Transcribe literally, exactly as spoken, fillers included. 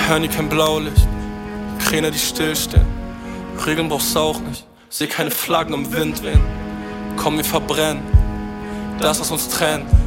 hören nie kein Blaulicht, Kräne, die stillstehen. Regeln brauchst auch nicht, seh keine Flaggen im Wind wehen. Komm, wir verbrennen das, was uns trennt.